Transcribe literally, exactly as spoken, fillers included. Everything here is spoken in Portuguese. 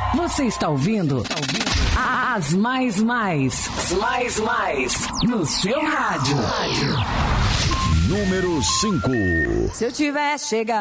Você está ouvindo? As Mais Mais. As Mais Mais. No seu rádio. Número cinco. Se eu tiver chegado